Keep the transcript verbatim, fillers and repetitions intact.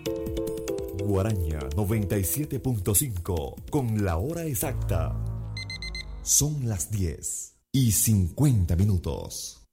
Guaraña noventa y siete punto cinco con la hora exacta. Son las diez y cincuenta minutos.